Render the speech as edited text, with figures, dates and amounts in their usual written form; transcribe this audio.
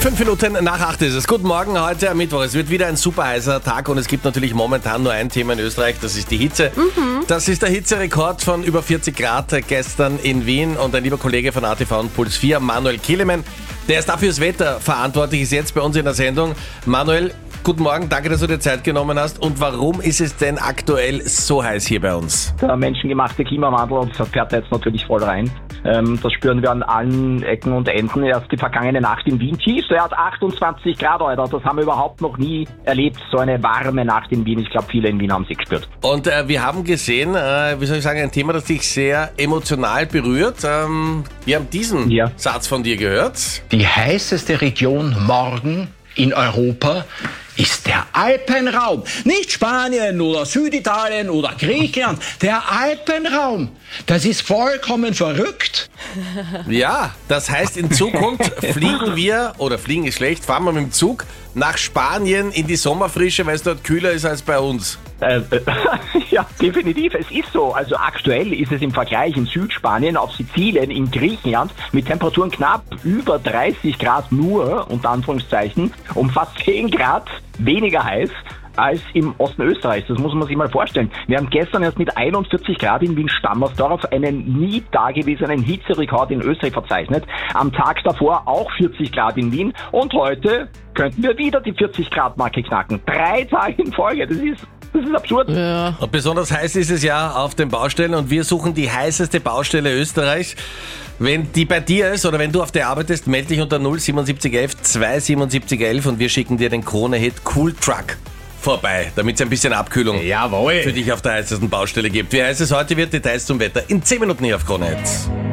5 Minuten nach 8 ist es. Guten Morgen, heute am Mittwoch. Es wird wieder ein super heißer Tag und es gibt natürlich momentan nur ein Thema in Österreich, das ist die Hitze. Das ist der Hitzerekord von über 40 Grad gestern in Wien und ein lieber Kollege von ATV und Puls 4, Manuel Killemen, der ist dafür das Wetter verantwortlich, ist jetzt bei uns in der Sendung. Manuel, guten Morgen, danke, dass du dir Zeit genommen hast. Und warum ist es denn aktuell so heiß hier bei uns? Der menschengemachte Klimawandel fährt jetzt natürlich voll rein. Das spüren wir an allen Ecken und Enden. Erst die vergangene Nacht in Wien. Er hat 28 Grad, Alter. Das haben wir überhaupt noch nie erlebt. So eine warme Nacht in Wien. Ich glaube, viele in Wien haben sie gespürt. Und wir haben gesehen, ein Thema, das dich sehr emotional berührt. Wir haben diesen Satz von dir gehört. Die heißeste Region morgen in Europa ist der Alpenraum. Nicht Spanien oder Süditalien oder Griechenland. Der Alpenraum. Das ist vollkommen verrückt. Ja, das heißt, in Zukunft fliegen ist schlecht, fahren wir mit dem Zug nach Spanien in die Sommerfrische, weil es dort kühler ist als bei uns. Ja, definitiv. Es ist so. Also aktuell ist es im Vergleich in Südspanien, auf Sizilien, in Griechenland mit Temperaturen knapp über 30 Grad nur, unter Anführungszeichen, um fast 10 Grad weniger heiß als im Osten Österreichs. Das muss man sich mal vorstellen. Wir haben gestern erst mit 41 Grad in Wien-Stammersdorf einen nie dagewesenen Hitzerekord in Österreich verzeichnet. Am Tag davor auch 40 Grad in Wien und heute könnten wir wieder die 40-Grad-Marke knacken. 3 Tage in Folge. Das ist absurd. Ja. Und besonders heiß ist es ja auf den Baustellen und wir suchen die heißeste Baustelle Österreichs. Wenn die bei dir ist oder wenn du auf der arbeitest, melde dich unter 07711 27711 und wir schicken dir den Krone-Hit Cool Truck vorbei, damit es ein bisschen Abkühlung für dich auf der heißesten Baustelle gibt. Wie heiß es heute wird, Details zum Wetter in 10 Minuten hier auf Krone Hit.